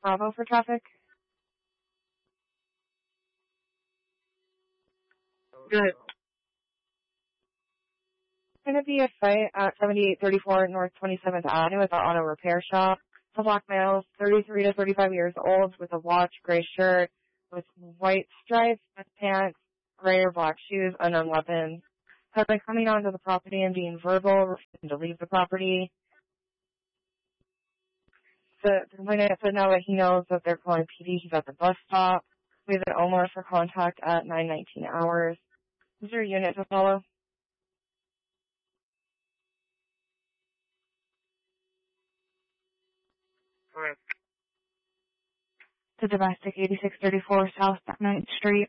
Bravo for traffic. Good. It's going to be a fight at 7834 North 27th Avenue at the auto repair shop. It's a black male, 33 to 35 years old, with a watch, gray shirt, with white stripes, pants, gray or black shoes, unknown weapons. Has been coming onto the property and being verbal, refusing to leave the property. The complainant said now that he knows that they're calling PD, he's at the bus stop. We have an OMR for contact at 9:19 hours. Is there a unit to follow? Correct. To domestic 8634 South 9th Street.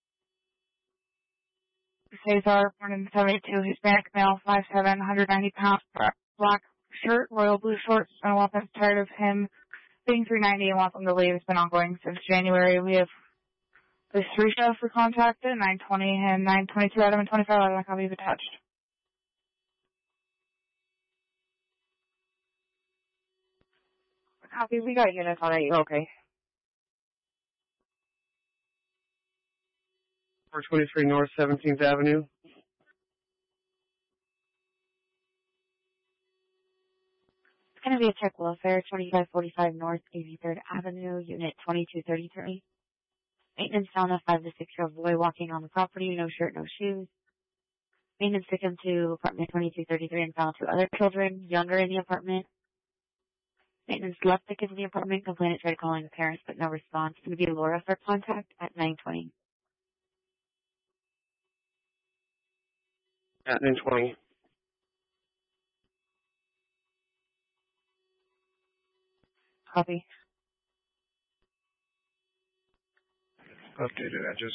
Cesar, born in 72, Hispanic male, 5'7", 190 pounds, black shirt, royal blue shorts, and a weapon. Tired of him being 390 and wants him to leave. It's been ongoing since January. We have the 3 show for contact at 9:20 and 9:22 item and 25 item. Copies attached. Copy, we got units on it. You okay? 423 North 17th Avenue. It's going to be a check welfare, 2545 North 83rd Avenue, Unit 2233. Maintenance found a 5 to 6 year old boy walking on the property, no shirt, no shoes. Maintenance took him to apartment 2233 and found 2 other children, younger in the apartment. Maintenance left the kids in the apartment. Complainant tried calling the parents, but no response. It's going to be Laura for contact at 9:20. At 9:20. Copy. Updated address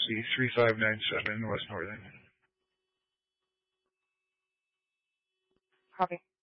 C3597 West Northern. Copy.